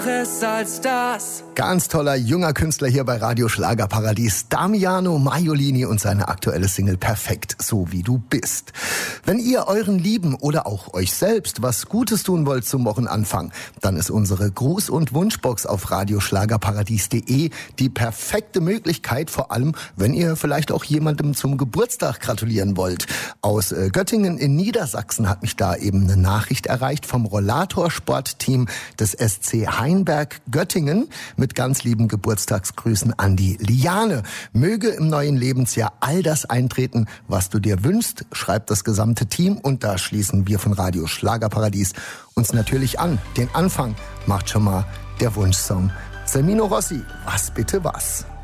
Als das. Ganz toller junger Künstler hier bei Radio Schlagerparadies, Damiano Maiolini und seine aktuelle Single Perfekt, so wie du bist. Wenn ihr euren Lieben oder auch euch selbst was Gutes tun wollt zum Wochenanfang, dann ist unsere Gruß- und Wunschbox auf radioschlagerparadies.de die perfekte Möglichkeit, vor allem wenn ihr vielleicht auch jemandem zum Geburtstag gratulieren wollt. Aus Göttingen in Niedersachsen hat mich da eben eine Nachricht erreicht vom Rollatorsportteam des SC Heinberg Göttingen mit ganz lieben Geburtstagsgrüßen an die Liane. Möge im neuen Lebensjahr all das eintreten, was du dir wünschst, schreibt das gesamte Team, und da schließen wir von Radio Schlagerparadies uns natürlich an. Den Anfang macht schon mal der Wunschsong Semino Rossi, Was bitte was.